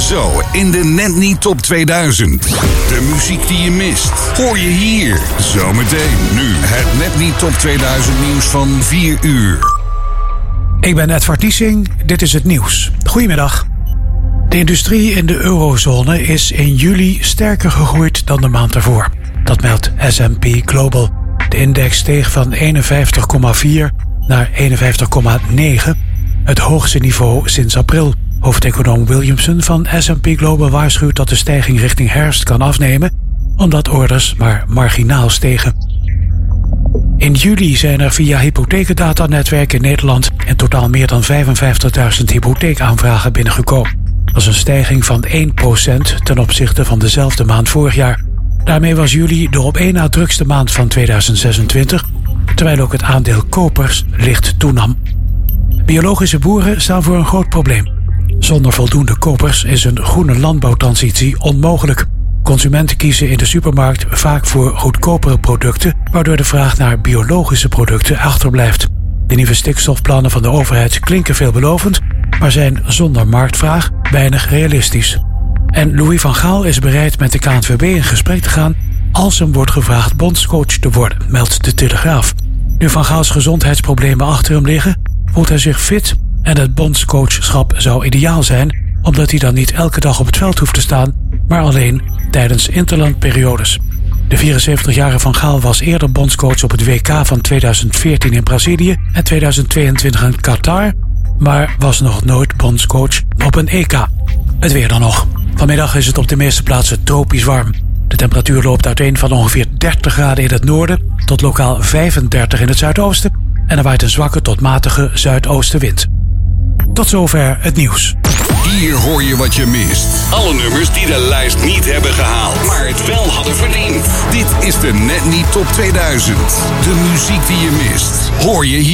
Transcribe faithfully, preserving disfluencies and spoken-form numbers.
Zo in de Net Niet Top tweeduizend. De muziek die je mist, hoor je hier. Zometeen nu het Net Niet Top tweeduizend nieuws van vier uur. Ik ben Edward Niesing, dit is het nieuws. Goedemiddag. De industrie in de eurozone is in juli sterker gegroeid dan de maand ervoor. Dat meldt S en P Global. De index steeg van eenenvijftig komma vier naar eenenvijftig komma negen. Het hoogste niveau sinds april. Hoofdeconoom Williamson van S en P Global waarschuwt dat de stijging richting herfst kan afnemen, omdat orders maar marginaal stegen. In juli zijn er via hypotheekdatanetwerk in Nederland in totaal meer dan vijfenvijftigduizend hypotheekaanvragen binnengekomen. Dat is een stijging van één procent ten opzichte van dezelfde maand vorig jaar. Daarmee was juli de op één na drukste maand van tweeduizend zesentwintig, terwijl ook het aandeel kopers licht toenam. Biologische boeren staan voor een groot probleem. Zonder voldoende kopers is een groene landbouwtransitie onmogelijk. Consumenten kiezen in de supermarkt vaak voor goedkopere producten, waardoor de vraag naar biologische producten achterblijft. De nieuwe stikstofplannen van de overheid klinken veelbelovend, maar zijn zonder marktvraag weinig realistisch. En Louis van Gaal is bereid met de K N V B in gesprek te gaan als hem wordt gevraagd bondscoach te worden, meldt de Telegraaf. Nu Van Gaals gezondheidsproblemen achter hem liggen, voelt hij zich fit en het bondscoachschap zou ideaal zijn, omdat hij dan niet elke dag op het veld hoeft te staan, maar alleen tijdens interlandperiodes. De vierenzeventigjarige Van Gaal was eerder bondscoach op het W K van tweeduizend veertien in Brazilië en tweeduizend tweeëntwintig in Qatar, maar was nog nooit bondscoach op een E K. Het weer dan nog. Vanmiddag is het op de meeste plaatsen tropisch warm. De temperatuur loopt uiteen van ongeveer dertig graden in het noorden tot lokaal vijfendertig in het zuidoosten en er waait een zwakke tot matige zuidoostenwind. Tot zover het nieuws. Hier hoor je wat je mist. Alle nummers die de lijst niet hebben gehaald, maar het wel hadden verdiend. Dit is de Net Niet Top tweeduizend. De muziek die je mist, hoor je hier.